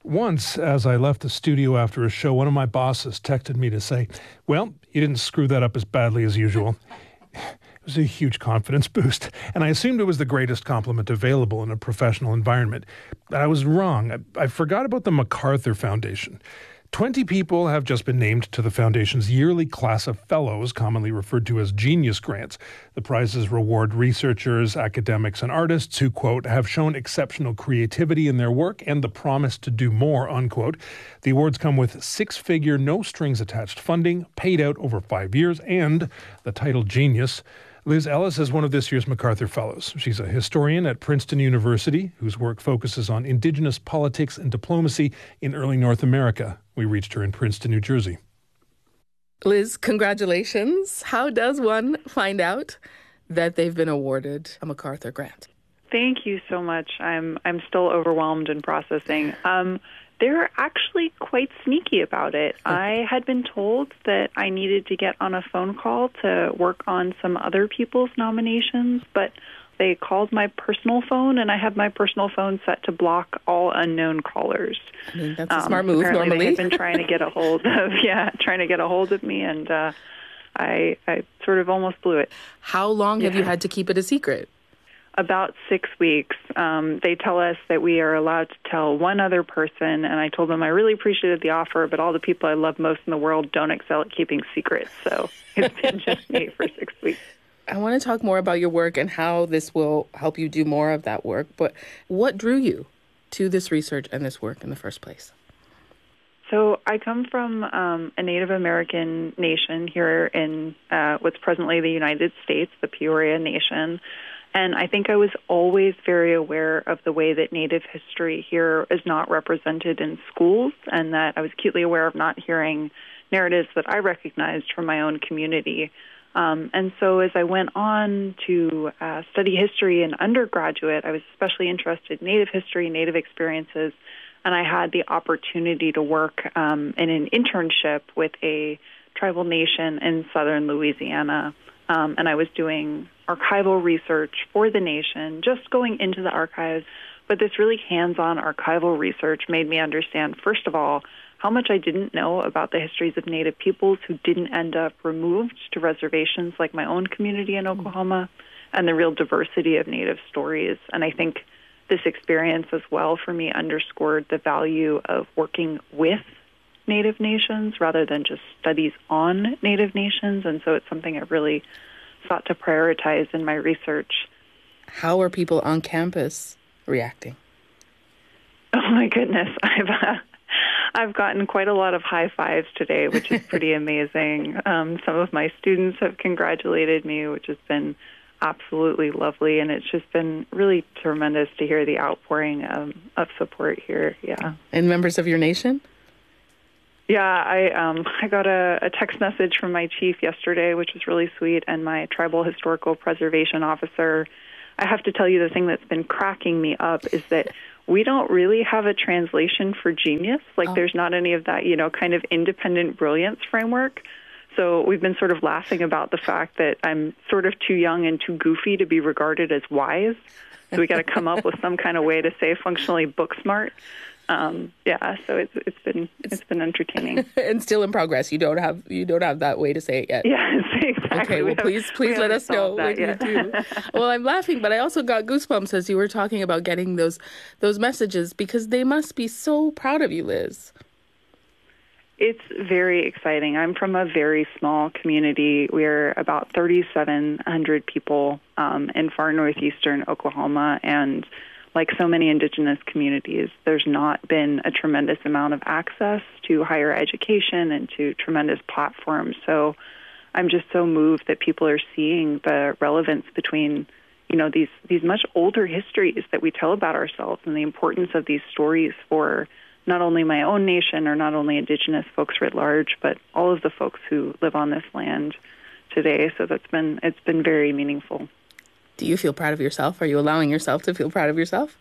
Once, as I left the studio after a show, one of my bosses texted me to say, well, you didn't screw that up as badly as usual. It was a huge confidence boost, and I assumed it was the greatest compliment available in a professional environment. I was wrong. I forgot about the MacArthur Foundation. 20 people have just been named to the Foundation's yearly class of fellows, commonly referred to as Genius Grants. The prizes reward researchers, academics, and artists who, quote, have shown exceptional creativity in their work and the promise to do more, unquote. The awards come with six-figure, no-strings-attached funding, paid out over 5 years, and the title Genius. Liz Ellis is one of this year's MacArthur Fellows. She's a historian at Princeton University whose work focuses on Indigenous politics and diplomacy in early North America. We reached her in Princeton, New Jersey. Liz, congratulations. How does one find out that they've been awarded a MacArthur grant? Thank you so much. I'm still overwhelmed and processing. They're actually quite sneaky about it. I had been told that I needed to get on a phone call to work on some other people's nominations, but they called my personal phone, and I have my personal phone set to block all unknown callers. I mean, that's a smart move. Apparently normally. They've been trying to get a hold of me, and I sort of almost blew it. How long have you had to keep it a secret? About 6 weeks. They tell us that we are allowed to tell one other person, and I told them I really appreciated the offer, but all the people I love most in the world don't excel at keeping secrets, so it's been just me for 6 weeks. I want to talk more about your work and how this will help you do more of that work, but what drew you to this research and this work in the first place? So I come from a Native American nation here in what's presently the United States, the Peoria Nation. And I think I was always very aware of the way that Native history here is not represented in schools, and that I was acutely aware of not hearing narratives that I recognized from my own community. And so as I went on to study history in undergraduate, I was especially interested in Native history, Native experiences, and I had the opportunity to work in an internship with a tribal nation in southern Louisiana. And I was doing archival research for the nation, just going into the archives. But this really hands-on archival research made me understand, first of all, how much I didn't know about the histories of Native peoples who didn't end up removed to reservations like my own community in Oklahoma, and the real diversity of Native stories. And I think this experience as well for me underscored the value of working with Native nations rather than just studies on Native nations. And so it's something I really sought to prioritize in my research. How are people on campus reacting? Oh my goodness, I've gotten quite a lot of high fives today, which is pretty amazing. Some of my students have congratulated me, which has been absolutely lovely, and it's just been really tremendous to hear the outpouring of support here. Yeah. And members of your nation? Yeah, I got a text message from my chief yesterday, which was really sweet, and my tribal historical preservation officer. I have to tell you, the thing that's been cracking me up is that we don't really have a translation for genius. There's not any of that, kind of independent brilliance framework. So we've been sort of laughing about the fact that I'm sort of too young and too goofy to be regarded as wise. So we got to come up with some kind of way to say functionally book smart. So it's been entertaining. And still in progress. You don't have that way to say it yet. Yes, exactly. Okay, well, please let us know when you do. Well, I'm laughing, but I also got goosebumps as you were talking about getting those messages, because they must be so proud of you, Liz. It's very exciting. I'm from a very small community. We're about 3,700 people in far northeastern Oklahoma, and like so many Indigenous communities, there's not been a tremendous amount of access to higher education and to tremendous platforms. So I'm just so moved that people are seeing the relevance between, these much older histories that we tell about ourselves, and the importance of these stories for not only my own nation or not only Indigenous folks writ large, but all of the folks who live on this land today. So it's been very meaningful. Do you feel proud of yourself? Are you allowing yourself to feel proud of yourself?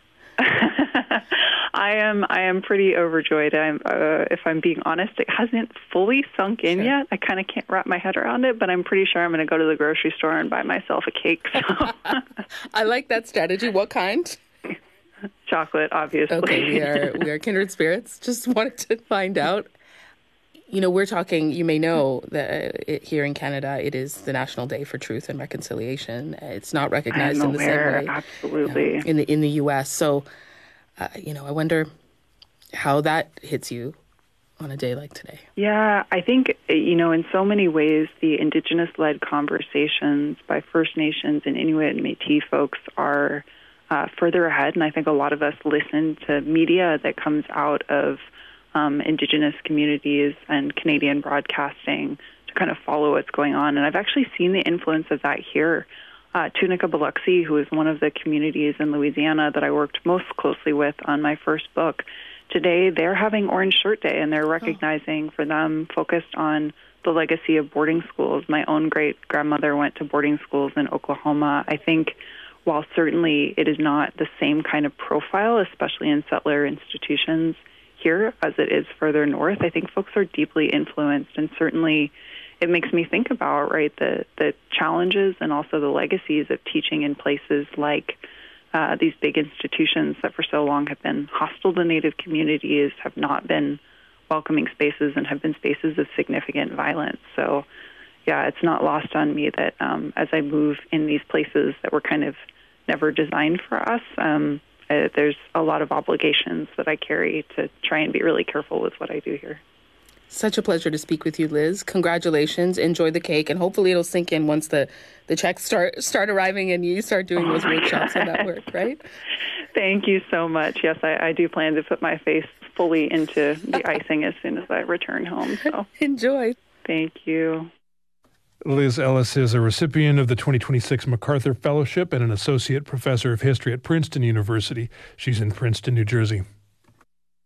I am pretty overjoyed. If I'm being honest, it hasn't fully sunk in yet. I kind of can't wrap my head around it, but I'm pretty sure I'm going to go to the grocery store and buy myself a cake. So. I like that strategy. What kind? chocolate, obviously. Okay, we are kindred spirits. Just wanted to find out. We're talking, you may know that here in Canada, it is the National Day for Truth and Reconciliation. It's not recognized in the same way. Absolutely. In the U.S. So, I wonder how that hits you on a day like today. Yeah, I think, in so many ways, the Indigenous-led conversations by First Nations and Inuit and Métis folks are further ahead. And I think a lot of us listen to media that comes out of Indigenous communities and Canadian broadcasting to kind of follow what's going on. And I've actually seen the influence of that here. Tunica Biloxi, who is one of the communities in Louisiana that I worked most closely with on my first book, today they're having Orange Shirt Day, and they're recognizing for them, focused on the legacy of boarding schools. My own great-grandmother went to boarding schools in Oklahoma. I think while certainly it is not the same kind of profile, especially in settler institutions here as it is further north, I think folks are deeply influenced, and certainly it makes me think about, right, the challenges and also the legacies of teaching in places like these big institutions that for so long have been hostile to Native communities, have not been welcoming spaces, and have been spaces of significant violence. So, yeah, it's not lost on me that as I move in these places that were kind of never designed for us, there's a lot of obligations that I carry to try and be really careful with what I do here. Such a pleasure to speak with you, Liz. Congratulations. Enjoy the cake, and hopefully it'll sink in once the checks start arriving and you start doing those workshops and that work, right? Thank you so much. Yes, I do plan to put my face fully into the icing as soon as I return home. So enjoy. Thank you. Liz Ellis is a recipient of the 2026 MacArthur Fellowship and an associate professor of history at Princeton University. She's in Princeton, New Jersey.